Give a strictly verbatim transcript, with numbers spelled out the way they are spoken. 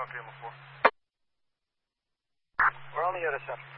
copy, I'm a four. We're on the other side.